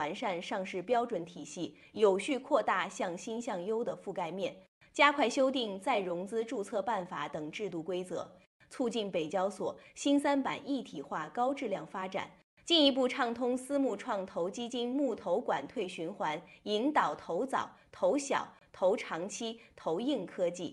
完善上市标准体系，有序扩大向新向优的覆盖面，加快修订再融资注册办法等制度规则，促进北交所新三板一体化高质量发展，进一步畅通私募创投基金募投管退循环，引导投早、投小、投长期、投硬科技。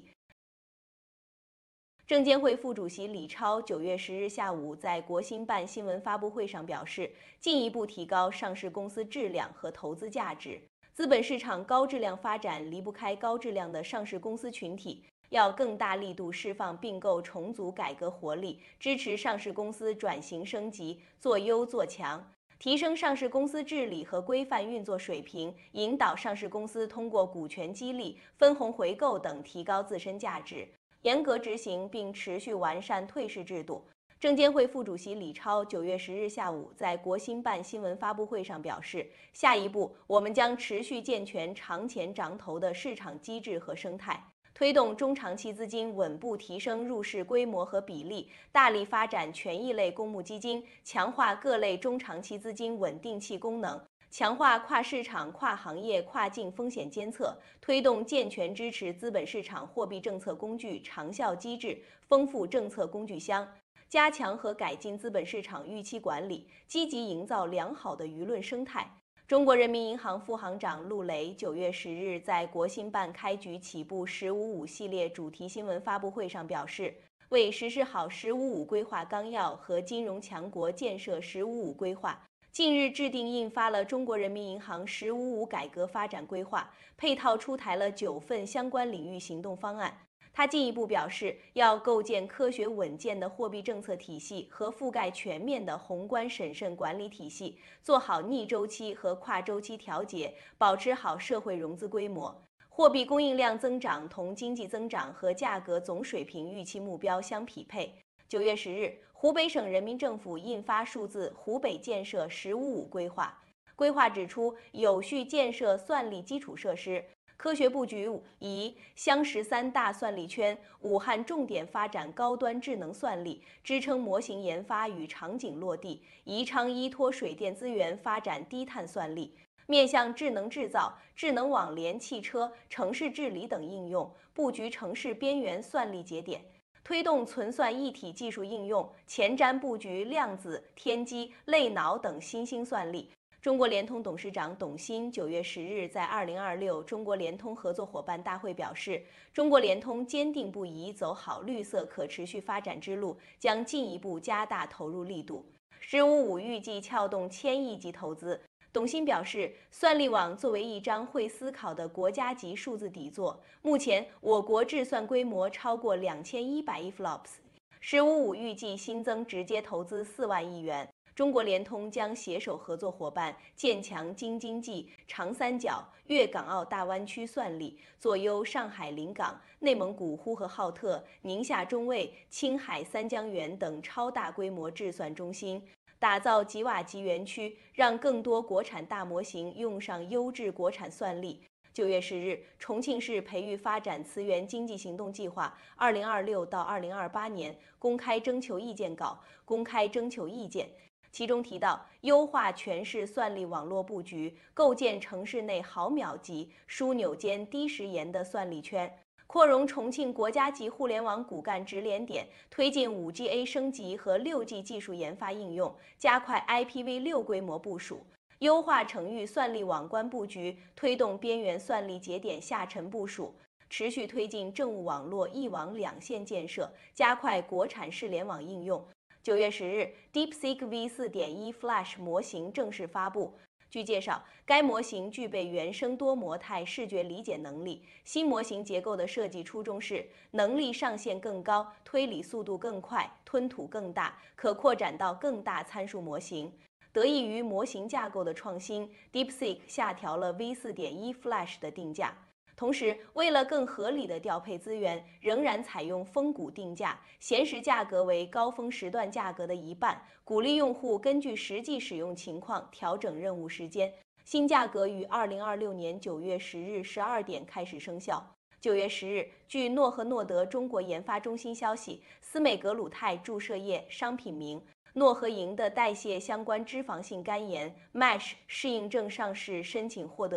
证监会副主席李超9月10日下午在国新办新闻发布会上表示，进一步提高上市公司质量和投资价值。资本市场高质量发展离不开高质量的上市公司群体，要更大力度释放并购重组改革活力，支持上市公司转型升级，做优做强，提升上市公司治理和规范运作水平，引导上市公司通过股权激励、分红回购等提高自身价值。严格执行并持续完善退市制度。证监会副主席李超9月10日下午在国新办新闻发布会上表示，下一步我们将持续健全长钱长投的市场机制和生态，推动中长期资金稳步提升入市规模和比例，大力发展权益类公募基金，强化各类中长期资金稳定器功能，强化跨市场、跨行业、跨境风险监测，推动健全支持资本市场货币政策工具长效机制，丰富政策工具箱，加强和改进资本市场预期管理，积极营造良好的舆论生态。中国人民银行副行长陆雷9月10日在国新办开局起步“十五五”系列主题新闻发布会上表示，为实施好“十五五”规划纲要和金融强国建设“十五五”规划，近日制定印发了中国人民银行“十五五”改革发展规划，配套出台了9份相关领域行动方案。他进一步表示，要构建科学稳健的货币政策体系和覆盖全面的宏观审慎管理体系，做好逆周期和跨周期调节，保持好社会融资规模。货币供应量增长同经济增长和价格总水平预期目标相匹配。9月10日，湖北省人民政府印发数字湖北建设“十五五”规划。规划指出，有序建设算力基础设施，科学布局以湘13大算力圈、武汉重点发展高端智能算力，支撑模型研发与场景落地；宜昌依托水电资源发展低碳算力，面向智能制造、智能网联汽车、城市治理等应用，布局城市边缘算力节点。推动存算一体技术应用，前瞻布局量子、天基、类脑等新兴算力。中国联通董事长董欣9月10日在2026中国联通合作伙伴大会表示，中国联通坚定不移走好绿色可持续发展之路，将进一步加大投入力度。“十五五”预计撬动1000亿级投资。董欣表示，算力网作为一张会思考的国家级数字底座，目前我国智算规模超过2100亿 flops。“十五五”预计新增直接投资4万亿元。中国联通将携手合作伙伴，建强京津冀、长三角、粤港澳大湾区算力，做优上海临港、内蒙古呼和浩特、宁夏中卫、青海三江源等超大规模智算中心，打造吉瓦吉园区，让更多国产大模型用上优质国产算力。9月10日，重庆市培育发展磁源经济行动计划2026到2028年公开征求意见稿公开征求意见。其中提到，优化全市算力网络布局，构建城市内毫秒级、枢纽间低时延的算力圈，扩容重庆国家级互联网骨干直连点，推进5G-A 升级和6G 技术研发应用，加快 IPv6 规模部署，优化城域算力网关布局，推动边缘算力节点下沉部署，持续推进政务网络一网两线建设，加快国产市联网应用。9月10日 ，DeepSeek V4.1 Flash 模型正式发布。据介绍，该模型具备原生多模态视觉理解能力。新模型结构的设计初衷是能力上限更高，推理速度更快，吞吐更大，可扩展到更大参数模型。得益于模型架构的创新 ，DeepSeek 下调了 V4.1 Flash 的定价。同时，为了更合理的调配资源，仍然采用峰谷定价，闲时价格为高峰时段价格的一半，鼓励用户根据实际使用情况调整任务时间。新价格于2026年9月10日12点开始生效。9月10日，据诺和诺德中国研发中心消息，司美格鲁肽注射液商品名诺和银的代谢相关脂肪性肝炎 MASH 适应症上市申请获得